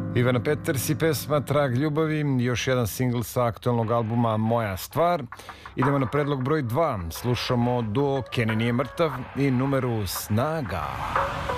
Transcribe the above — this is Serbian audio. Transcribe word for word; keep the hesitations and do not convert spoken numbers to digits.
Ivana Peters i pesma Trag ljubavi, još jedan singl sa aktualnog albuma Moja stvar. Idemo na predlog broj dva, slušamo duo Kenny nije mrtav i numeru Snaga.